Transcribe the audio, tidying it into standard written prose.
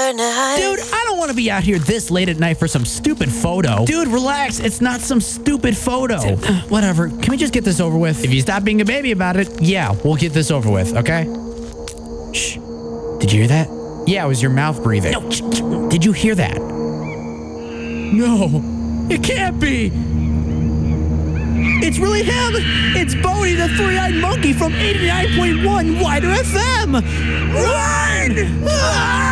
night. Dude, I don't want to be out here this late at night for some stupid photo. Dude, relax. It's not some stupid photo. Whatever. Can we just get this over with? If you stop being a baby about it, yeah, we'll get this over with, okay? Shh. Did you hear that? Yeah, it was your mouth breathing. No. Did you hear that? No. It can't be. It's really him. It's Bodie, the three-eyed monkey from 89.1 Wider FM. Run! Ah!